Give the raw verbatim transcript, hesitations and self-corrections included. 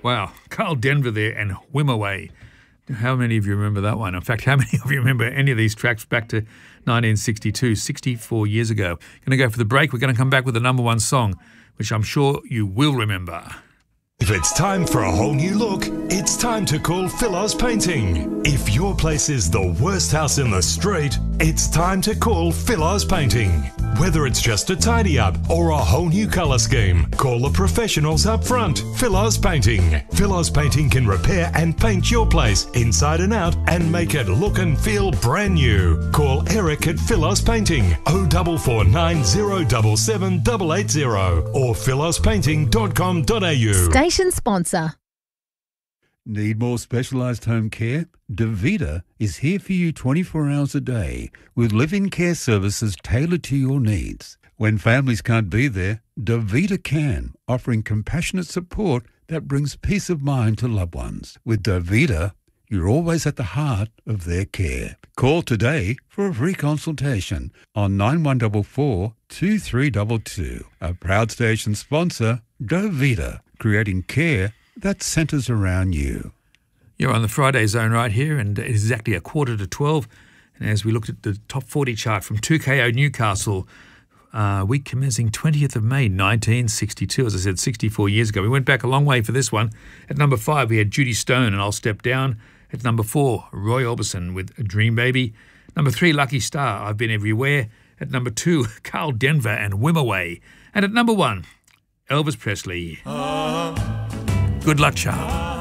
Wow, Carl Denver there and Whim Away. How many of you remember that one? In fact, how many of you remember any of these tracks back to nineteen sixty-two, sixty-four years ago? Going to go for the break. We're going to come back with the number one song, which I'm sure you will remember. If it's time for a whole new look, it's time to call Philos Painting. If your place is the worst house in the street, it's time to call Philos Painting. Whether it's just a tidy up or a whole new colour scheme, call the professionals up front. Philos Painting. Philos Painting can repair and paint your place inside and out and make it look and feel brand new. Call Eric at Philos Painting oh four four nine oh seven seven eight eight zero or philos painting dot com dot a u. Station sponsor. Need more specialised home care? Davita is here for you twenty-four hours a day with live-in care services tailored to your needs. When families can't be there, Davita can, offering compassionate support that brings peace of mind to loved ones. With Davita, you're always at the heart of their care. Call today for a free consultation on nine one four four, two three two two. A proud station sponsor, Davita, creating care that centres around you. You're on the Friday Zone right here, and it's exactly a quarter to twelve. And as we looked at the top forty chart from two K O Newcastle, uh, week commencing twentieth of May nineteen sixty-two, as I said, sixty-four years ago. We went back a long way for this one. At number five, we had Judy Stone and I'll Step Down. At number four, Roy Orbison with Dream Baby. Number three, Lucky Star, I've Been Everywhere. At number two, Carl Denver and Whim Away. And at number one, Elvis Presley. Good Luck Charm.